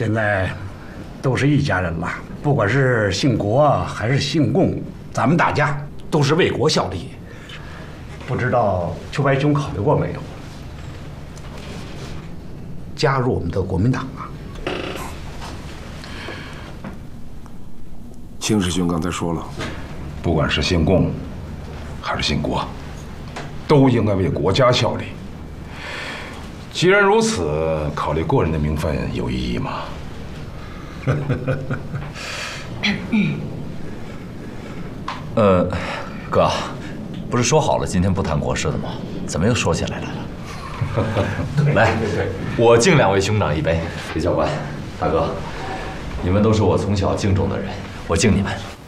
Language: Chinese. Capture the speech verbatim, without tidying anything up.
现在都是一家人了，不管是姓国还是姓共，咱们大家都是为国效力。不知道秋白兄考虑过没有，加入我们的国民党啊？ 青师兄刚才说了， 不管是姓共还是姓国，都应该为国家效力。既然如此，考虑个人的名分有意义吗？ 呃，哥，不是说好了今天不谈国事的吗？怎么又说起来了？来，我敬两位兄长一杯。李教官，大哥，你们都是我从小敬重的人，我敬你们。